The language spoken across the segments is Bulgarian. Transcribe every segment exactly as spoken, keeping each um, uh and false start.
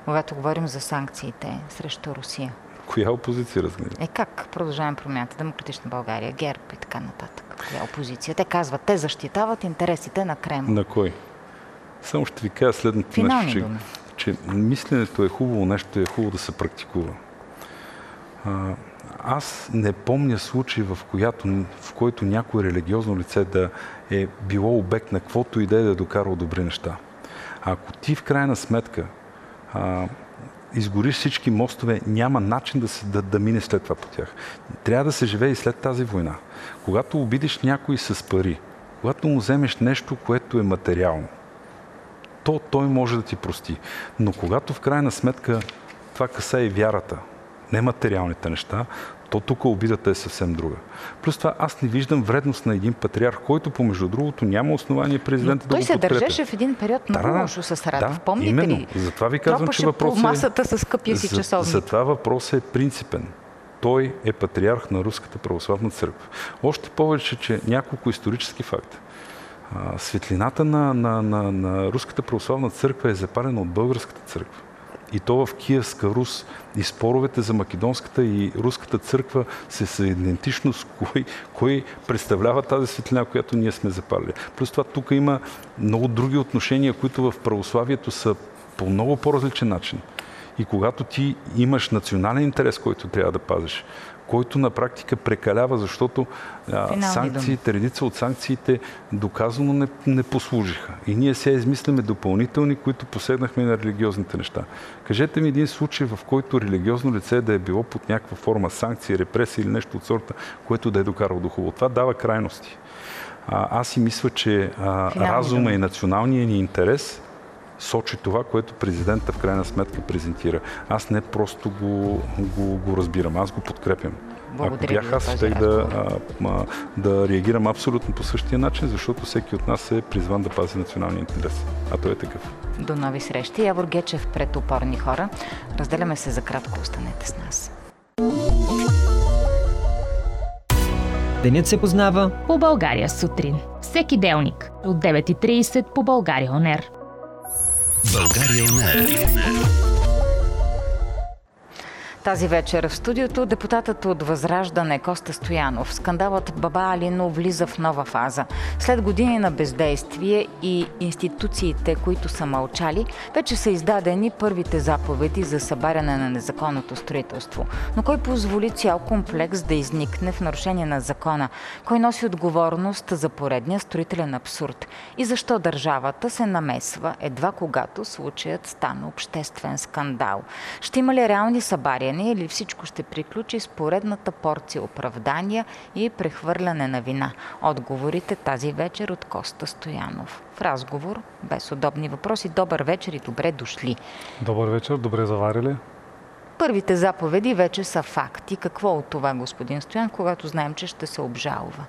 когато говорим за санкциите срещу Русия? Коя опозиция разгневи? Е как продължаваме промяната? Демократична България, ГЕРБ и така нататък. Коя опозиция? Те казват, те защитават интересите на Кремъл. На кой? Само ще ви кажа следното Финални нещо, думи. че, че мисленето е хубаво, нещо е хубаво да се практикува. А, аз не помня случай, в, която, в който някое религиозно лице да е било обект на каквото и да е да е докарало добри неща. А ако ти в крайна сметка а, изгориш всички мостове, няма начин да, се, да, да мине след това по тях. Трябва да се живее и след тази война. Когато обидиш някой с пари, когато му вземеш нещо, което е материално, то той може да ти прости. Но когато в крайна сметка това касае и вярата, не материалните неща, то тук обидата е съвсем друга. Плюс това аз не виждам вредност на един патриарх, който помежду другото няма основание президента да го подкрепя. Той се държеше в един период много да, лошо с Радев. Да, помните именно. ли? Затова ви казвам, Тропаше че въпросът по масата с къпия си часовник. За, затова въпросът е принципен. Той е патриарх на Руската православна църква. Още повече, че няколко исторически факти. А, светлината на, на, на, на Руската православна църква е запалена от Българската църква. И то в Киевска Рус. И споровете за Македонската и Руската църква се са идентично с кой, кой представлява тази светлина, която ние сме запалили. Плюс това тук има много други отношения, които в православието са по много по-различен начин. И когато ти имаш национален интерес, който трябва да пазиш, който на практика прекалява, защото а, санкциите, редица от санкциите доказано не, не послужиха. И ние сега измисляме допълнителни, които посегнахме на религиозните неща. Кажете ми един случай, в който религиозно лице да е било под някаква форма санкции, репресии или нещо от сорта, което да е докарало до хубаво. Това дава крайности. А, аз си мисля, че а, разума и националния ни интерес сочи това, което президента в крайна сметка презентира. Аз не просто го, го, го разбирам, аз го подкрепям. Благодаря. Ако бях аз, щех да, а, да реагирам абсолютно по същия начин, защото всеки от нас е призван да пази националния интерес. А той е такъв. До нови срещи. Явор Гечев пред Опорни хора. Разделяме се за кратко. Останете с нас. Денят се познава по България сутрин. Всеки делник от девет и трийсет по България он ер. България он ер. Тази вечер в студиото депутатът от Възраждане Коста Стоянов. Скандалът Баба Алино влиза в нова фаза. След години на бездействие и институциите, които са мълчали, вече са издадени първите заповеди за събаряне на незаконното строителство. Но кой позволи цял комплекс да изникне в нарушение на закона? Кой носи отговорност за поредния строителен абсурд? И защо държавата се намесва едва когато случаят стана обществен скандал? Ще има ли реални събаряния или всичко ще приключи с поредната порция оправдания и прехвърляне на вина? Отговорите тази вечер от Коста Стоянов. В разговор без удобни въпроси. Добър вечер и добре дошли. Добър вечер, добре заварили. Първите заповеди вече са факти. Какво от това, господин Стоян, когато знаем, че ще се обжалва?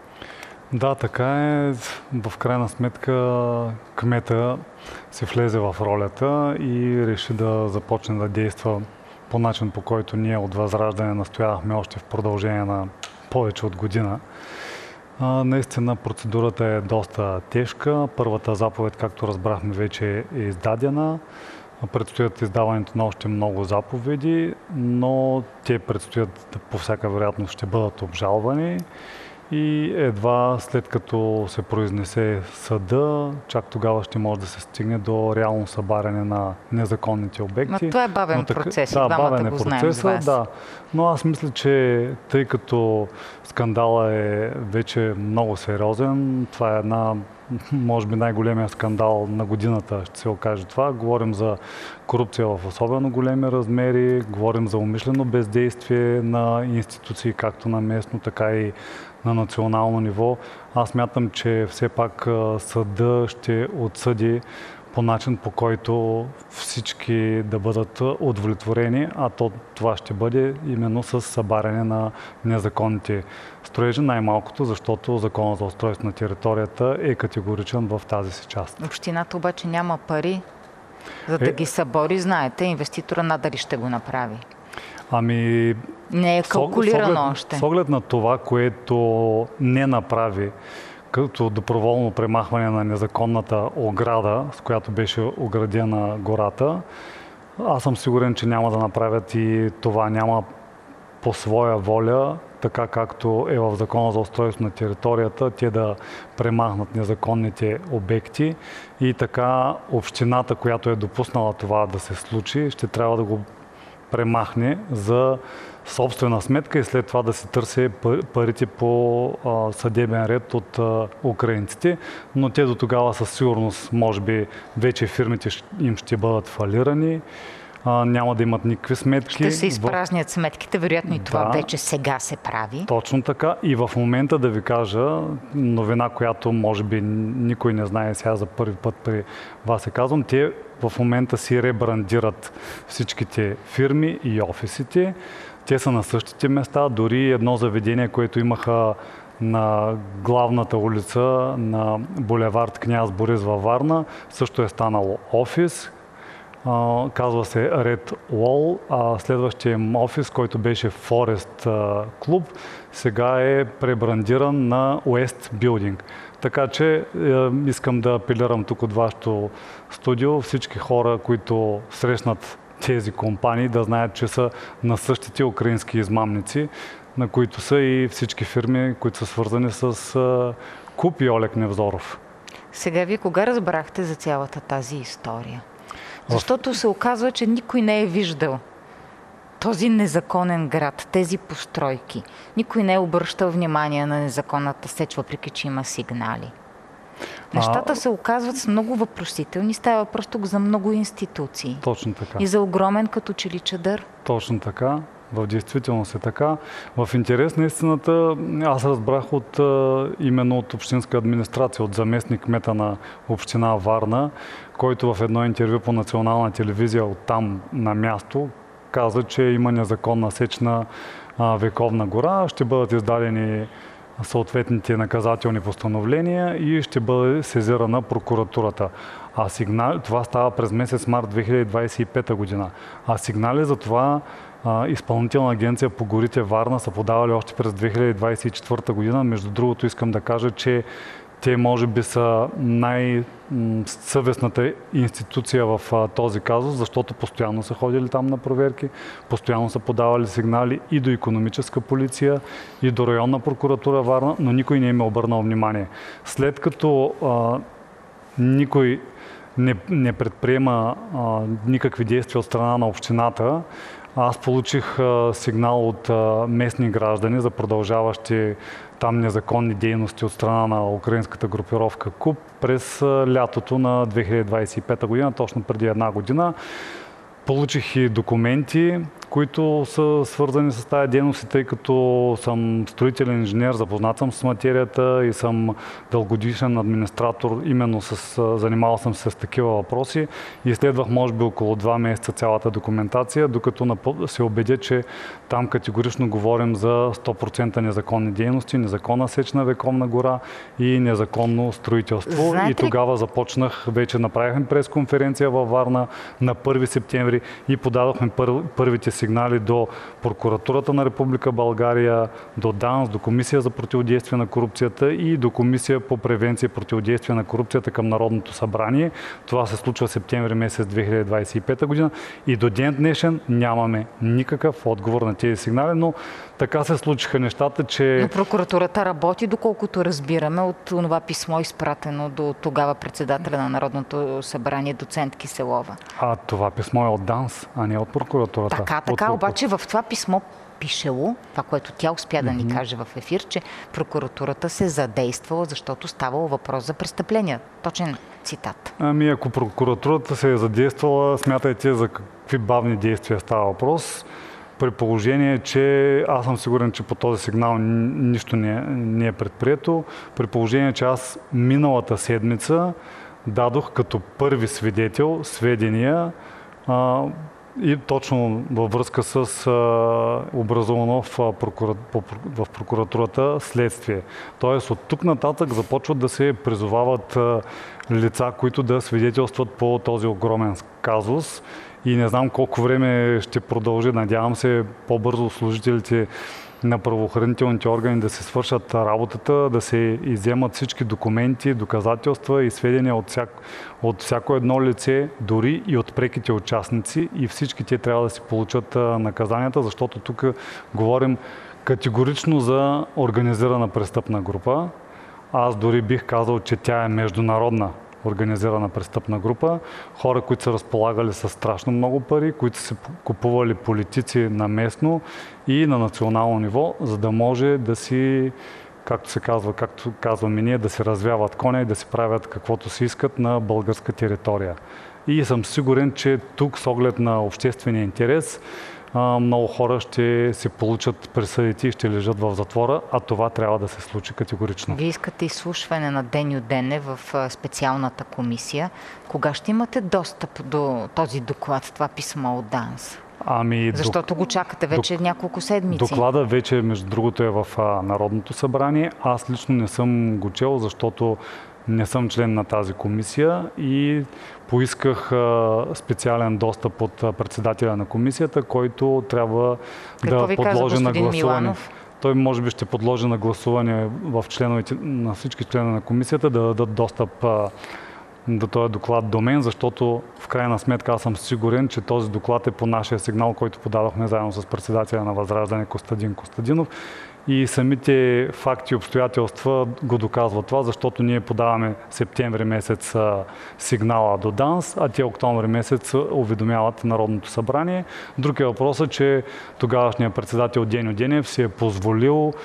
Да, така е. В крайна сметка кмета се влезе в ролята и реши да започне да действа по начин, по който ние от Възраждане настоявахме още в продължение на повече от година. А, наистина процедурата е доста тежка. Първата заповед, както разбрахме, вече е издадена. Предстоят издаването на още много заповеди, но те предстоят, по всяка вероятност, ще бъдат обжалвани. И едва след като се произнесе съда, чак тогава ще може да се стигне до реално събаряне на незаконните обекти. Но това е бавен но, така, процес, да, и двамата бавен е го процеса, знаем с вас. Да. Но аз мисля, че тъй като скандала е вече много сериозен, това е една, може би най-големия скандал на годината, ще се окаже това. Говорим за корупция в особено големи размери, говорим за умишлено бездействие на институции, както на местно, така и на национално ниво. Аз мятам, че все пак съда ще отсъди по начин, по който всички да бъдат удовлетворени, а то, това ще бъде именно с събаряне на незаконните строежи, най-малкото, защото Законът за устройство на територията е категоричен в тази си част. Общината обаче няма пари, за да е... ги събори. Знаете, инвеститора надали ще го направи. Ами... Не е калкулирано с оглед, още. С оглед на това, което не направи като доброволно премахване на незаконната ограда, с която беше оградена гората, Аз съм сигурен, че няма да направят и това. Няма по своя воля, така както е в Закона за устройство на територията, те да премахнат незаконните обекти и така общината, която е допуснала това да се случи, ще трябва да го премахне за собствена сметка и след това да се търси парите по а, съдебен ред от а, украинците, но те до тогава със сигурност, може би, вече фирмите им ще бъдат фалирани, а, няма да имат никакви сметки. Ще се изпразнят сметките, вероятно и това да, вече сега се прави. Точно така. И в момента да ви кажа новина, която може би никой не знае, сега за първи път при вас се казвам, те в момента си ребрандират всичките фирми и офисите. Те са на същите места, дори едно заведение, което имаха на главната улица на булевард Княз Борис във Варна, също е станало офис. Казва се Red Wall, а следващия им офис, който беше Forest клуб, сега е пребрандиран на West Building. Така че е, искам да апелирам тук от вашето студио всички хора, които срещнат тези компании, да знаят, че са на същите украински измамници, на които са и всички фирми, които са свързани с а, Куп и Олег Невзоров. Сега вие кога разбрахте за цялата тази история? Защото се оказва, че никой не е виждал този незаконен град, тези постройки. Никой не е обръщал внимание на незаконната сеч, въпреки че има сигнали. Нещата а... се оказват с много въпросителни. Става въпрос тук за много институции. Точно така. И за огромен като че ли чадър. Точно така. В действителност е така. В интерес на истината, аз разбрах от, именно от общинска администрация, от заместник кмета на община Варна, който в едно интервю по национална телевизия оттам на място каза, че има незаконна сеч на а, Вековна гора, ще бъдат издадени съответните наказателни постановления и ще бъде сезирана прокуратурата. А сигнал, това става през месец март две хиляди двадесет и пета година. А сигнали за това а, Изпълнителна агенция по горите Варна са подавали още през две хиляди двадесет и четвърта година. Между другото, искам да кажа, че те може би са най-съвестната институция в а, този казус, защото постоянно са ходили там на проверки, постоянно са подавали сигнали и до икономическа полиция, и до районна прокуратура Варна, но никой не им е обърнал внимание. След като а, никой не, не предприема а, никакви действия от страна на общината, аз получих а, сигнал от а, местни граждани за продължаващи там незаконни дейности от страна на украинската групировка Куп през а, лятото на две хиляди двадесет и пета година, точно преди една година. Получих и документи, които са свързани с тази дейност, тъй като съм строителен инженер, запознат съм с материята и съм дългогодишен администратор, именно с, занимавал съм се с такива въпроси и изследвах може би около два месеца цялата документация, докато се убедя, че там категорично говорим за сто процента незаконни дейности, незаконна сеч на Вековна гора и незаконно строителство. Знаете... И тогава започнах, вече направихме пресконференция във Варна на първи септември и подадохме пър, първите сигнали до Прокуратурата на Република България, до ДАНС, до Комисия за противодействие на корупцията и до Комисия по превенция и противодействие на корупцията към Народното събрание. Това се случва в септември месец две хиляди двадесет и пета година и до ден днешен нямаме никакъв отговор на тези сигнали, но така се случиха нещата, че... Но прокуратурата работи, доколкото разбираме от това писмо, изпратено до тогава председателя на Народното събрание, доцент Киселова. А това писмо е от ДАНС, а не от прокуратурата. Така, така, от... обаче в това писмо пишело, това, което тя успя да ни mm-hmm. каже в ефир, че прокуратурата се задействала, защото ставало въпрос за престъпления. Точен цитат. Ами, ако прокуратурата се е задействала, смятайте за какви бавни действия става въпрос. При положение, че аз съм сигурен, че по този сигнал нищо не, не е предприето. При положение, че аз миналата седмица дадох като първи свидетел сведения а, и точно във връзка с а, образувано в, прокура... в прокуратурата следствие. Тоест от тук нататък започват да се призовават а, лица, които да свидетелстват по този огромен казус. И не знам колко време ще продължи. Надявам се по-бързо служителите на правоохранителните органи да се свършат работата, да се изземат всички документи, доказателства и сведения от, всяк, от всяко едно лице, дори и от преките участници, и всички те трябва да си получат наказанията, защото тук говорим категорично за организирана престъпна група. Аз дори бих казал, че тя е международна организирана престъпна група. Хора, които са разполагали с страшно много пари, които са купували политици на местно и на национално ниво, за да може да си, както се казва, както казваме ние, да се развяват коня и да си правят каквото си искат на българска територия. И съм сигурен, че тук с оглед на обществения интерес много хора ще се получат присъдите и ще лежат в затвора, а това трябва да се случи категорично. Вие искате изслушване на Деню Денев в специалната комисия. Кога ще имате достъп до този доклад, това писмо от ДАНС? Ами, Защото го чакате вече док... няколко седмици. Доклада вече, между другото, е в Народното събрание. Аз лично не съм го чел, защото не съм член на тази комисия и поисках а, специален достъп от председателя на комисията, който трябва Какво да ви подложи каза, на гласуване. Миланов? Той може би ще подложи на гласуване в членовете, на всички членове на комисията да дадат достъп а, до този доклад до мен, защото в крайна сметка аз съм сигурен, че този доклад е по нашия сигнал, който подадохме заедно с председателя на Възраждане Костадин Костадинов. И самите факти и обстоятелства го доказват това, защото ние подаваме септември месец сигнала до ДАНС, а те октомври месец уведомяват Народното събрание. Друг е въпросът, че тогавашният председател Деню Денев си е позволил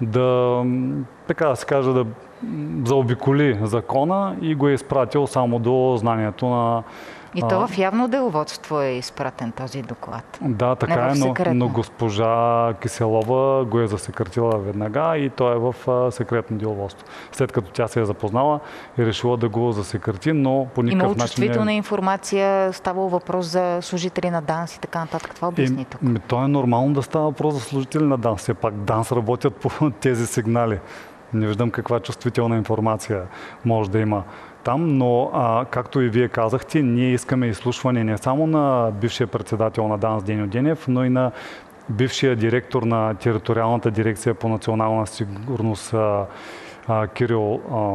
да, така да се каже, да заобиколи закона и го е изпратил само до знанието на... И то в явно деловодство е изпратен този доклад. Да, така е, но, но госпожа Киселова го е засекретила веднага и той е в секретно деловодство. След като тя се е запознала и решила да го засекрети, но по никакъв начин... Има чувствителна е... информация, ставало въпрос за служители на ДАНС и така нататък. Това обясни тук. Е, то е нормално да става въпрос за служители на ДАНС. Все пак ДАНС работят по тези сигнали. Не виждам каква чувствителна информация може да има там, но а, както и вие казахте, ние искаме изслушване не само на бившия председател на ДАНС Деню Денев, но и на бившия директор на териториалната дирекция по национална сигурност а, а, Кирил а,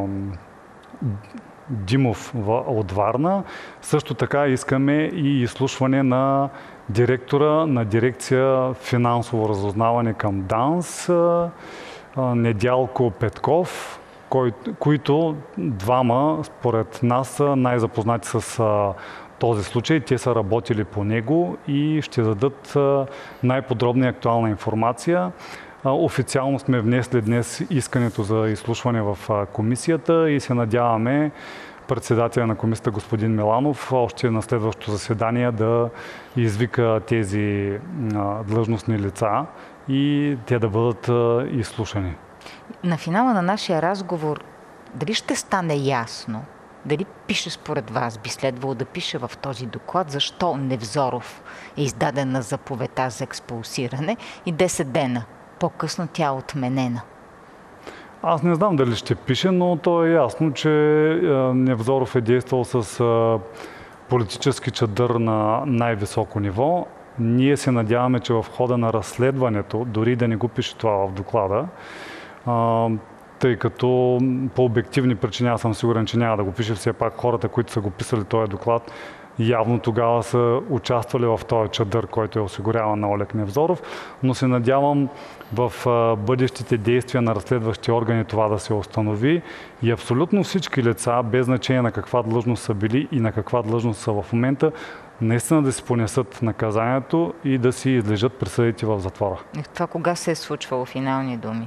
Димов в, от Варна. Също така искаме и изслушване на директора на дирекция финансово разузнаване към ДАНС а, а, Недялко Петков, Кой, които двама, според нас, са най-запознати с а, този случай. Те са работили по него и ще дадат а, най-подробна и актуална информация. А, официално сме внесли днес искането за изслушване в а, комисията и се надяваме председателя на комисията господин Миланов още на следващото заседание да извика тези а, длъжностни лица и те да бъдат а, изслушани. На финала на нашия разговор, дали ще стане ясно, дали пише според вас, би следвало да пише в този доклад, защо Невзоров е издаден на заповедта за експулсиране и десет дена по-късно тя е отменена? Аз не знам дали ще пише, но то е ясно, че Невзоров е действал с политически чадър на най-високо ниво. Ние се надяваме, че в хода на разследването, дори да не го пише това в доклада, Uh, тъй като по обективни причини аз съм сигурен, че няма да го пише. Все пак хората, които са го писали този доклад, явно тогава са участвали в този чадър, който е осигуряван на Олег Невзоров, но се надявам в uh, бъдещите действия на разследващи органи това да се установи и абсолютно всички лица, без значение на каква длъжност са били и на каква длъжност са в момента, наистина да си понесат наказанието и да си излежат присъдите в затвора. И това кога се е случвало, финални думи?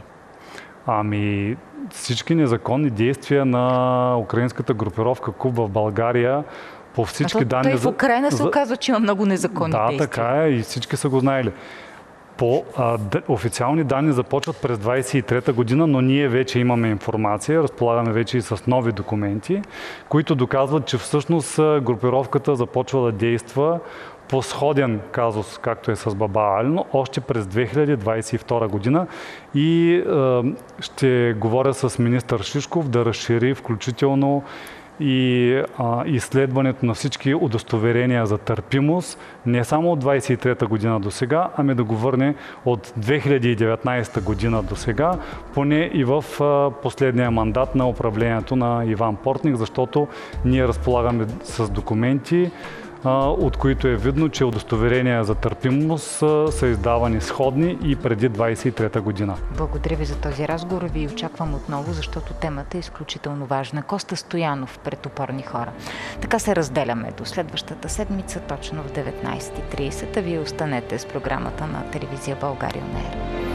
Ами всички незаконни действия на украинската групировка КУБ в България по всички данни... Той в Украина се оказва, че има много незаконни да, действия. Да, така е и всички са го знаели. По а, д, официални данни започват през двадесет и трета година, но ние вече имаме информация, разполагаме вече и с нови документи, които доказват, че всъщност групировката започва да действа по сходен казус, както е с Баба Али, но още през две хиляди двадесет и втора година и е, ще говоря с министър Шишков да разшири включително и а, изследването на всички удостоверения за търпимост, не само от двадесет и трета година до сега, ами да го върне от две хиляди и деветнадесета година до сега, поне и в а, последния мандат на управлението на Иван Портних, защото ние разполагаме с документи, от които е видно, че удостоверения за търпимост са издавани сходни и преди двадесет и трета година. Благодаря ви за този разговор. Ви очаквам отново, защото темата е изключително важна. Коста Стоянов пред опорни хора. Така се разделяме до следващата седмица, точно в деветнадесет и тридесет. А вие останете с програмата на телевизия България ОНЕР.